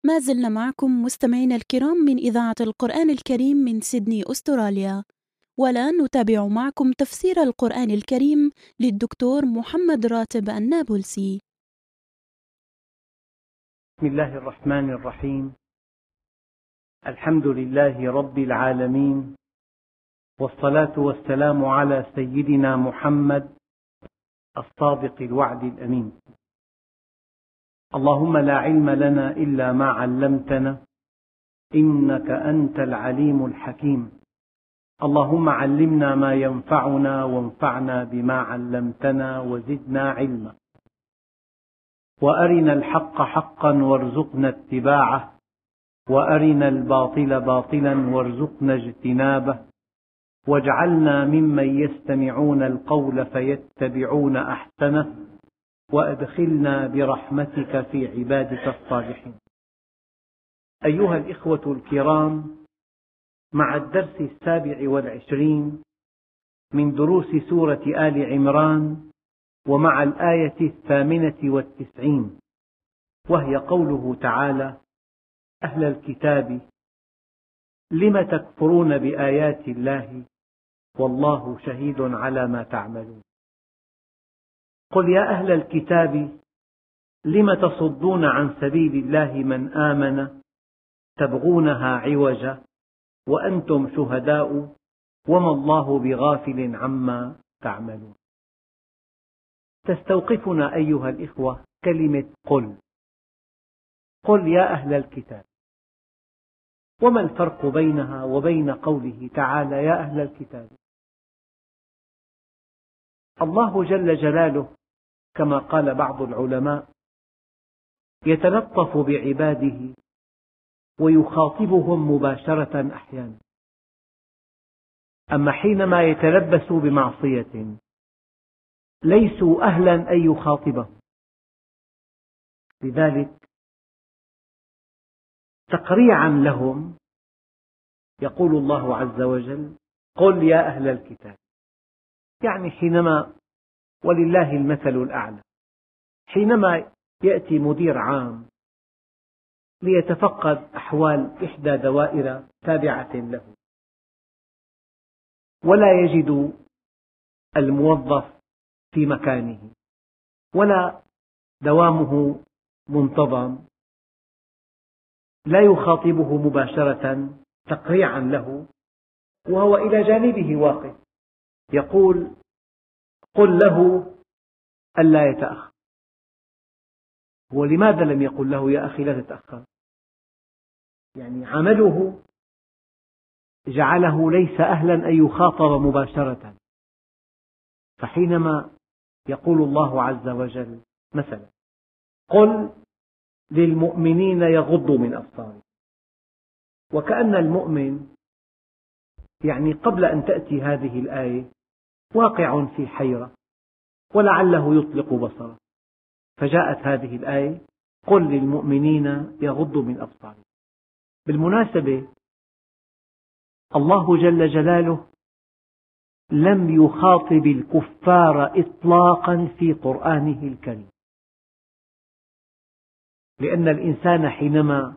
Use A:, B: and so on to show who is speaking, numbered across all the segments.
A: ما زلنا معكم مستمعينا الكرام من إذاعة القرآن الكريم من سيدني أستراليا، والآن نتابع معكم تفسير القرآن الكريم للدكتور محمد راتب النابلسي.
B: بسم الله الرحمن الرحيم. الحمد لله رب العالمين، والصلاة والسلام على سيدنا محمد الصادق الوعد الأمين. اللهم لا علم لنا إلا ما علمتنا إنك أنت العليم الحكيم. اللهم علمنا ما ينفعنا وانفعنا بما علمتنا وزدنا علما، وأرنا الحق حقا وارزقنا اتباعه، وأرنا الباطل باطلا وارزقنا اجتنابه، واجعلنا ممن يستمعون القول فيتبعون أحسنه، وأدخلنا برحمتك في عبادك الصالحين. أيها الإخوة الكرام، مع الدرس 27 من دروس سورة آل عمران، ومع الآية 98، وهي قوله تعالى: أهل الكتاب لم تكفرون بآيات الله والله شهيد على ما تعملون. قل يا أهل الكتاب لم تصدون عن سبيل الله من آمن تبغونها عوجا وأنتم شهداء وما الله بغافل عما تعملون. تستوقفنا أيها الإخوة كلمة قل. قل يا أهل الكتاب، وما الفرق بينها وبين قوله تعالى يا أهل الكتاب؟ الله جل جلاله كما قال بعض العلماء يتلطف بعباده ويخاطبهم مباشرة أحيانا، أما حينما يتلبسوا بمعصية ليسوا أهلا أن يخاطبهم. لذلك تقريعا لهم يقول الله عز وجل: قل يا أهل الكتاب. يعني حينما، ولله المثل الأعلى، حينما يأتي مدير عام ليتفقد أحوال إحدى دوائر تابعة له، ولا يجد الموظف في مكانه ولا دوامه منتظم، لا يخاطبه مباشرة تقريعا له وهو إلى جانبه واقف، يقول: قل له ألا يتأخر. ولماذا لم يقل له يا أخي لا تتأخر؟ يعني عمله جعله ليس أهلا أن يخاطب مباشرة. فحينما يقول الله عز وجل مثلا: قل للمؤمنين يغضوا من أبصارهم، وكأن المؤمن يعني قبل أن تأتي هذه الآية واقع في حيرة ولعله يطلق بصره، فجاءت هذه الآية: قل للمؤمنين يغضوا من أبصارهم. بالمناسبة الله جل جلاله لم يخاطب الكفار إطلاقا في قرآنه الكريم، لأن الإنسان حينما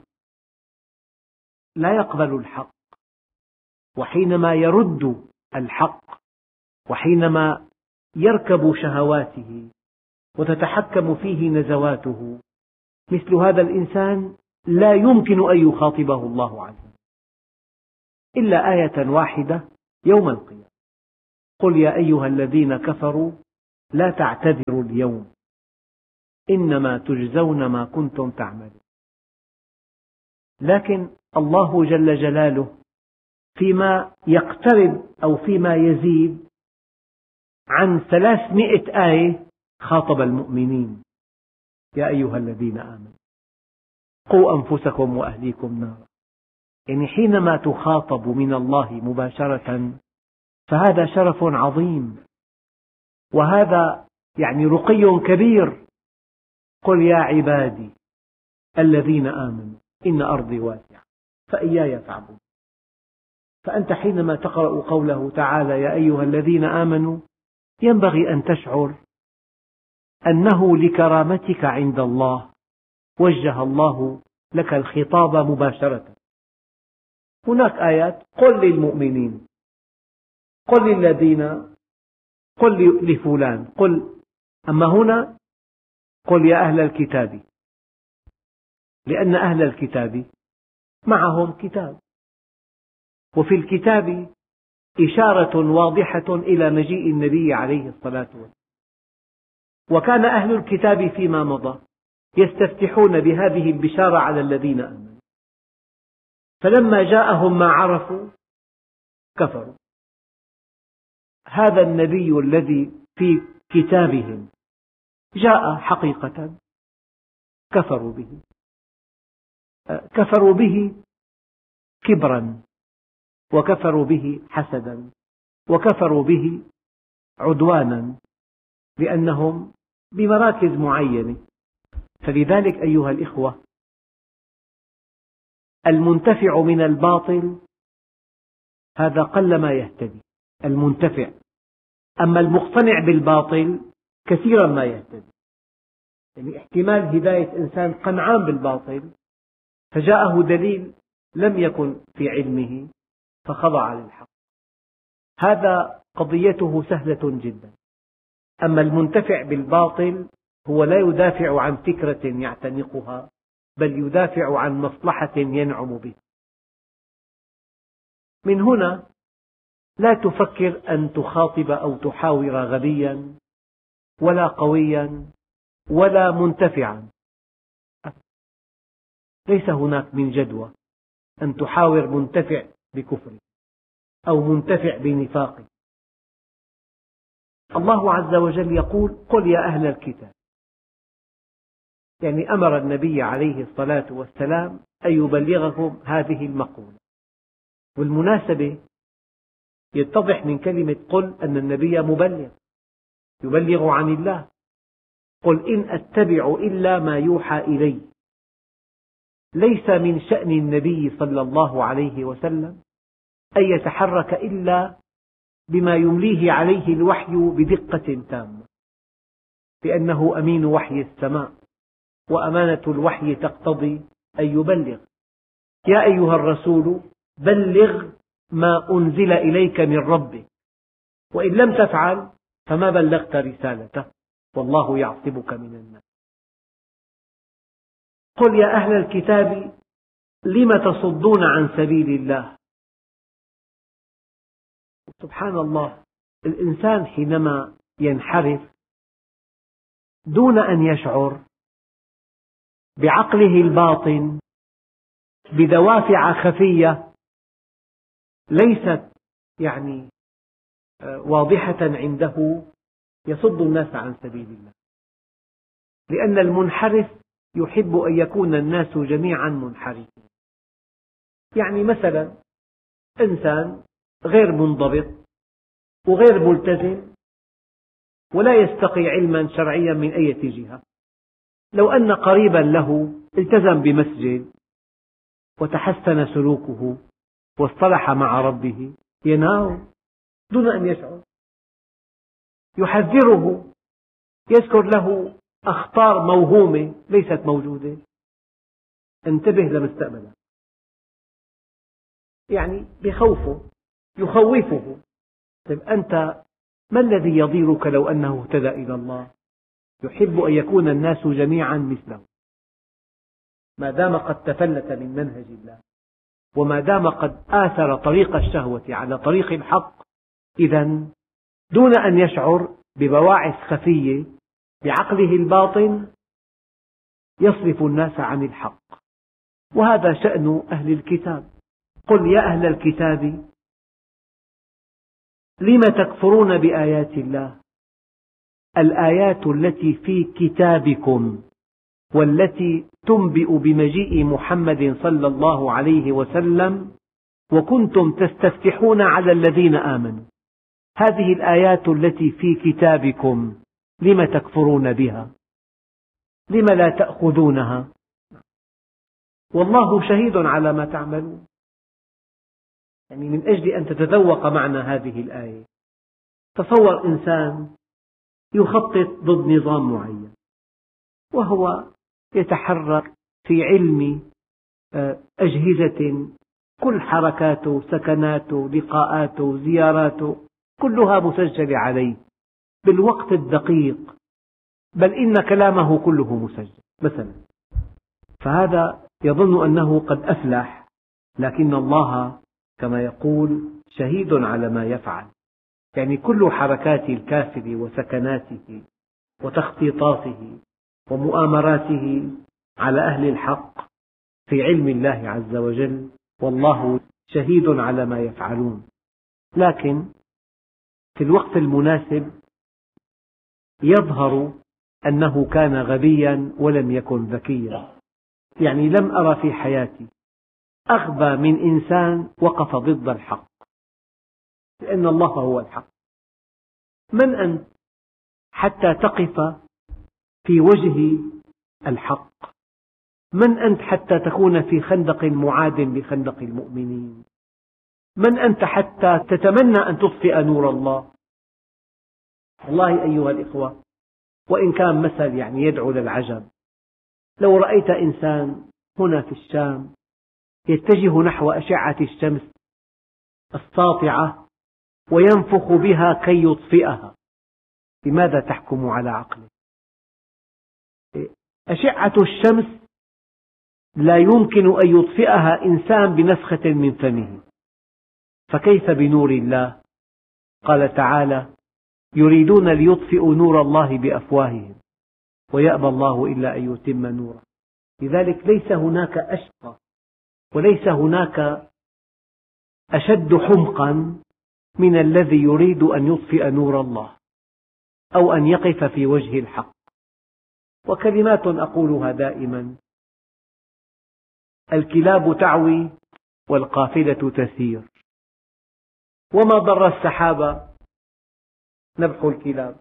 B: لا يقبل الحق، وحينما يرد الحق، وحينما يركب شهواته وتتحكم فيه نزواته، مثل هذا الإنسان لا يمكن أن يخاطبه الله عز وجل إلا آية واحدة يوم القيامة: قل يا أيها الذين كفروا لا تعتذروا اليوم إنما تجزون ما كنتم تعملون. لكن الله جل جلاله فيما يقترب أو فيما يزيد عن 300 آية خاطب المؤمنين: يا أيها الذين آمنوا قوا أنفسكم وأهليكم نارا. يعني حينما تخاطب من الله مباشرة فهذا شرف عظيم، وهذا يعني رقي كبير. قل يا عبادي الذين آمنوا إن أرضي واسعة فإياي فاعبدون. فأنت حينما تقرأ قوله تعالى يا أيها الذين آمنوا ينبغي أن تشعر أنه لكرامتك عند الله وجه الله لك الخطاب مباشرة. هناك آيات قل للمؤمنين، قل للذين، قل لفلان، قل. أما هنا قل يا أهل الكتاب، لأن أهل الكتاب معهم كتاب، وفي الكتاب إشارة واضحة إلى مجيء النبي عليه الصلاة والسلام. وكان أهل الكتاب فيما مضى يستفتحون بهذه البشارة على الذين آمنوا، فلما جاءهم ما عرفوا كفروا. هذا النبي الذي في كتابهم جاء حقيقة كفروا به، كفروا به كبرا، وكفروا به حسدا، وكفروا به عدوانا، لأنهم بمراكز معينة. فلذلك أيها الإخوة، المنتفع من الباطل هذا قلما يهتدي، المنتفع. أما المقتنع بالباطل كثيرا ما يهتدي. يعني احتمال هداية إنسان قنعان بالباطل فجاءه دليل لم يكن في علمه فخضع للحق، هذا قضيته سهلة جدا. أما المنتفع بالباطل هو لا يدافع عن فكرة يعتنقها، بل يدافع عن مصلحة ينعم بها. من هنا لا تفكر أن تخاطب أو تحاور غبيا ولا قويا ولا منتفعا، ليس هناك من جدوى أن تحاور منتفع بكفره أو منتفع بنفاقه. الله عز وجل يقول قل يا أهل الكتاب، يعني أمر النبي عليه الصلاة والسلام أن يبلغهم هذه المقولة. والمناسبة يتضح من كلمة قل أن النبي مبلغ، يبلغ عن الله. قل إن أتبع إلا ما يوحى إلي. ليس من شأن النبي صلى الله عليه وسلم أن يتحرك إلا بما يمليه عليه الوحي بدقة تامة، لأنه أمين وحي السماء، وأمانة الوحي تقتضي أن يبلغ. يا أيها الرسول بلغ ما أنزل إليك من ربك، وإن لم تفعل فما بلغت رسالته، والله يعصمك من الناس. قل يا أهل الكتاب لم تصدون عن سبيل الله. سبحان الله، الإنسان حينما ينحرف دون أن يشعر بعقله الباطن بدوافع خفية ليست واضحة عنده، يصد الناس عن سبيل الله. لأن المنحرف يحب أن يكون الناس جميعا منحرفين. يعني مثلا إنسان غير منضبط وغير ملتزم ولا يستقي علما شرعيا من أي جهة، لو أن قريبا له التزم بمسجد وتحسن سلوكه واصطلح مع ربه ينهاه دون أن يشعر، يحذره، يذكر له أخطار موهومة ليست موجودة، انتبه لمستقبلك، يعني بخوفه، يخوفه. طيب أنت ما الذي يضيرك لو أنه اهتدى إلى الله؟ يحب أن يكون الناس جميعا مثله، ما دام قد تفلت من منهج الله، وما دام قد آثر طريق الشهوة على طريق الحق، إذا دون أن يشعر ببواعث خفية بعقله الباطن يصرف الناس عن الحق. وهذا شأن أهل الكتاب. قل يا أهل الكتاب لم تكفرون بآيات الله، الآيات التي في كتابكم والتي تنبئ بمجيء محمد صلى الله عليه وسلم، وكنتم تستفتحون على الذين آمنوا. هذه الآيات التي في كتابكم لم تكفرون بها؟ لم لا تأخذونها؟ والله شهيد على ما تعملون. يعني من أجل أن تتذوق معنى هذه الآية، تصور إنسان يخطط ضد نظام معين وهو يتحرك في علم أجهزة، كل حركاته، سكناته، لقاءاته، زياراته، كلها مسجلة عليه بالوقت الدقيق، بل إن كلامه كله مسجل مثلا. فهذا يظن أنه قد أفلح، لكن الله كما يقول شهيد على ما يفعل. يعني كل حركات الكافر وسكناته وتخطيطاته ومؤامراته على أهل الحق في علم الله عز وجل، والله شهيد على ما يفعلون. لكن في الوقت المناسب يظهر أنه كان غبيا ولم يكن ذكيا. يعني لم أرى في حياتي أغبى من إنسان وقف ضد الحق، لأن الله هو الحق. من أنت حتى تقف في وجه الحق؟ من أنت حتى تكون في خندق معاد لخندق المؤمنين؟ من أنت حتى تتمنى أن تطفئ نور الله؟ والله أيها الإخوة، وإن كان مثل يعني يدعو للعجب، لو رأيت إنسان هنا في الشام يتجه نحو أشعة الشمس الساطعة وينفخ بها كي يطفئها، لماذا تحكم على عقله؟ أشعة الشمس لا يمكن أن يطفئها إنسان بنفخة من فمه، فكيف بنور الله؟ قال تعالى: يريدون ليطفئوا نور الله بأفواههم ويأبى الله إلا أن يتم نوره. لذلك ليس هناك أشقى وليس هناك أشد حمقا من الذي يريد أن يطفئ نور الله أو أن يقف في وجه الحق. وكلمات أقولها دائما: الكلاب تعوي والقافلة تسير، وما ضر السحاب نبح الكلاب.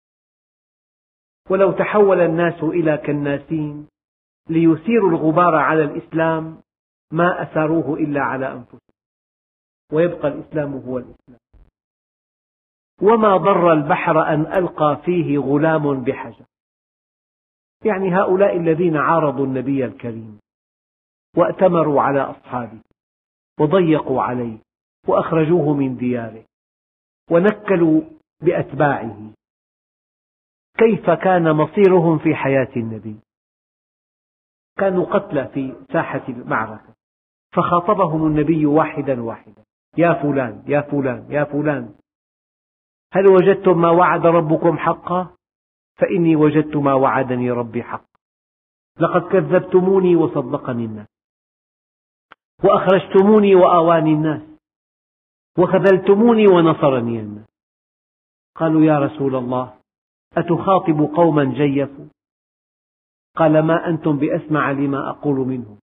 B: ولو تحول الناس إلى كناسين ليثيروا الغبار على الإسلام ما أثاروه إلا على أنفسهم، ويبقى الإسلام هو الإسلام. وما ضر البحر أن ألقى فيه غلام بحجر. يعني هؤلاء الذين عارضوا النبي الكريم وأتمروا على أصحابه وضيقوا عليه وأخرجوه من دياره ونكلوا بأتباعه، كيف كان مصيرهم في حياة النبي؟ كانوا قتلى في ساحة المعركة، فخاطبهم النبي واحدا واحدا: يا فلان يا فلان يا فلان، هل وجدتم ما وعد ربكم حقا؟ فإني وجدت ما وعدني ربي حقا. لقد كذبتموني وصدقني الناس، وأخرجتموني وآواني الناس، وخذلتموني ونصرني الناس. قالوا: يا رسول الله، أتخاطب قوما جيفوا؟ قال: ما أنتم بأسمع لما أقول منهم،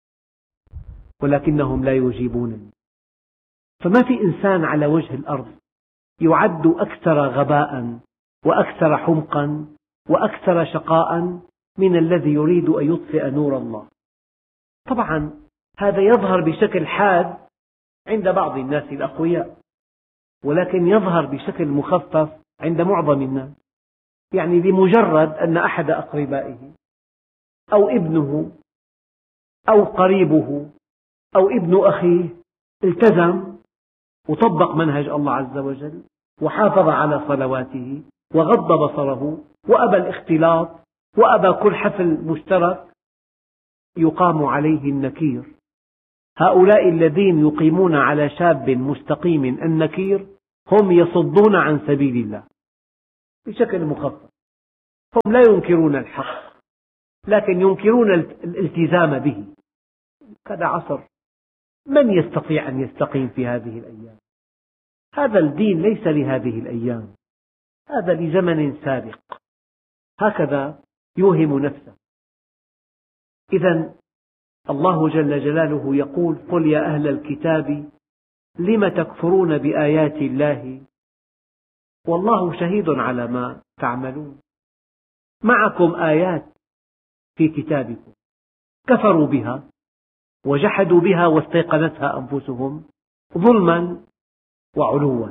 B: ولكنهم لا يجيبونني. فما في إنسان على وجه الأرض يعد أكثر غباء وأكثر حمقا وأكثر شقاء من الذي يريد أن يطفئ نور الله. طبعا هذا يظهر بشكل حاد عند بعض الناس الأقوياء، ولكن يظهر بشكل مخفف عند معظم الناس. يعني بمجرد أن أحد أقربائه أو ابنه أو قريبه أو ابن أخيه التزم وطبق منهج الله عز وجل وحافظ على صلواته وغض بصره وأبى الاختلاط وأبى كل حفل مشترك، يقام عليه النكير. هؤلاء الذين يقيمون على شاب مستقيم النكير هم يصدون عن سبيل الله بشكل مخفف. هم لا ينكرون الحق، لكن ينكرون الالتزام به. هذا عصر من يستطيع أن يستقيم في هذه الأيام؟ هذا الدين ليس لهذه الأيام، هذا لزمن سابق. هكذا يوهم نفسه. إذن الله جل جلاله يقول: قل يا أهل الكتاب لم تكفرون بآيات الله والله شهيد على ما تعملون. معكم آيات في كتابكم، كفروا بها وجحدوا بها واستيقنتها أنفسهم ظلما وعلوا.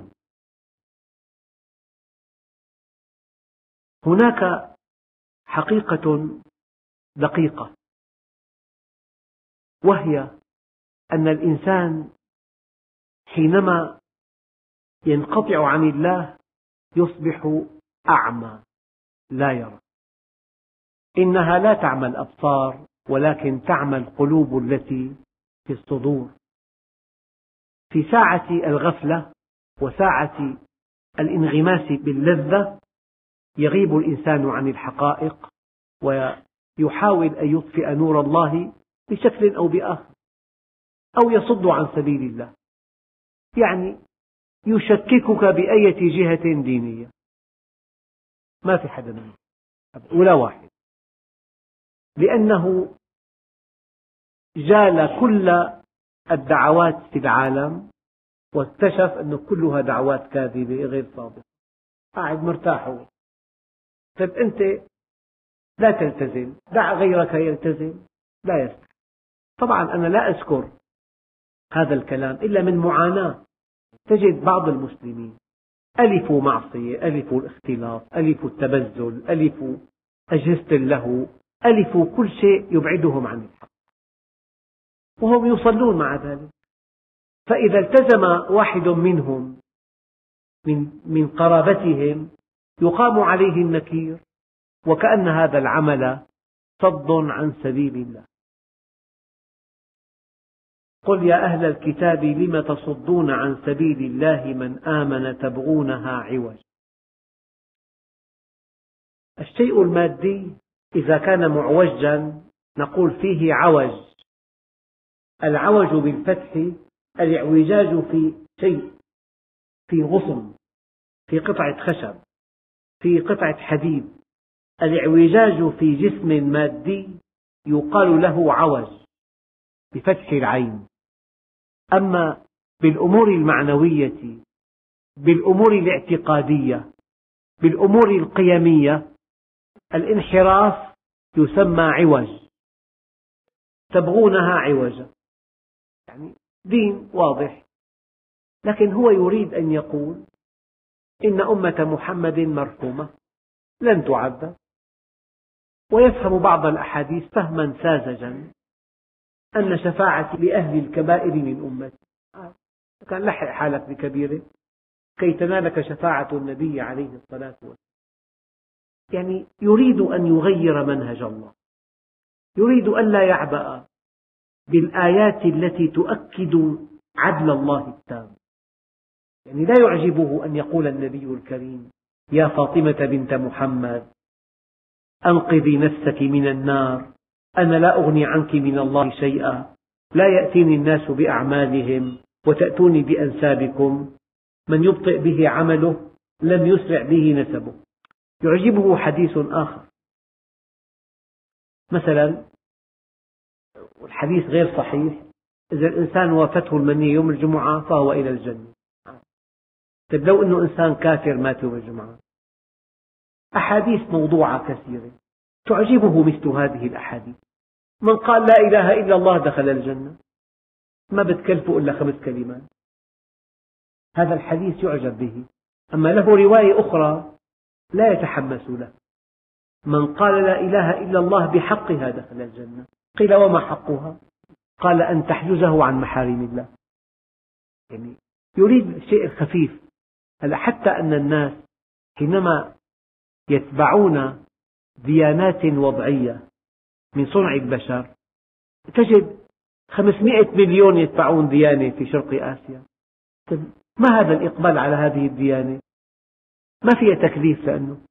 B: هناك حقيقة دقيقة: وهي أن الإنسان حينما ينقطع عن الله يصبح أعمى لا يرى. إنها لا تعمى الأبصار ولكن تعمى القلوب التي في الصدور. في ساعة الغفلة وساعة الانغماس باللذة يغيب الإنسان عن الحقائق ويحاول أن يطفئ نور الله بشكل أو بآخر، أو يصد عن سبيل الله، يعني يشككك بأية جهة دينية. ما في حدا منهم ولا واحد، لأنه جال كل الدعوات في العالم واكتشف أن كلها دعوات كاذبة غير صادقة. قاعد مرتاح هو. طيب أنت لا تلتزم، دع غيرك يلتزم، لا يستحق. طبعا أنا لا أذكر هذا الكلام إلا من معاناة. تجد بعض المسلمين ألفوا معصية، ألفوا الاختلاط، ألفوا التبذل، ألفوا أجهزة اللهو، ألفوا كل شيء يبعدهم عن الحق، وهم يصلون مع ذلك. فإذا التزم واحد منهم من قرابتهم يقام عليه النكير، وكأن هذا العمل صد عن سبيل الله. قل يا أهل الكتاب لم تصدون عن سبيل الله من آمن تبغونها عوجا. الشيء المادي إذا كان معوجا نقول فيه عوج. العوج بالفتح الاعوجاج في شيء، في غصن، في قطعة خشب، في قطعة حديد. الاعوجاج في جسم مادي يقال له عوج بفتح العين. أما بالأمور المعنوية، بالأمور الاعتقادية، بالأمور القيمية، الانحراف يسمى عوج. تبغونها عوجا، يعني دين واضح، لكن هو يريد أن يقول إن أمة محمد مرحومة لن تعذب، ويفهم بعض الأحاديث فهما ساذجا أن شفاعتي لأهل الكبائر من أمتي. كان لحق حالك بكبيرة كي تنالك شفاعة النبي عليه الصلاة والسلام. يعني يريد أن يغير منهج الله، يريد أن لا يعبأ بالآيات التي تؤكد عدل الله التام. يعني لا يعجبه أن يقول النبي الكريم يا فاطمة بنت محمد أنقذي نفسك من النار، أنا لا أغني عنك من الله شيئا، لا يأتيني الناس بأعمالهم وتأتوني بأنسابكم، من يبطئ به عمله لم يسرع به نسبه. يعجبه حديث آخر، مثلا الحديث غير صحيح، إذا الإنسان وافته المنية يوم الجمعة فهو إلى الجنة. طيب لو أنه إنسان كافر مات يوم الجمعة؟ أحاديث موضوعة كثيرة تعجبه مثل هذه الأحاديث. من قال لا إله إلا الله دخل الجنة، ما بتكلفه إلا 5 كلمات. هذا الحديث يعجب به. أما له رواية أخرى لا يتحمس له، من قال لا إله إلا الله بحقها دخل الجنة. قيل وما حقها؟ قال أن تحجزه عن محارم الله. يعني يريد الشيء الخفيف. حتى أن الناس حينما يتبعون ديانات وضعية من صنع البشر تجد 500 مليون يتبعون ديانة في شرق آسيا. ما هذا الإقبال على هذه الديانة؟ ما فيها تكليف، لأنه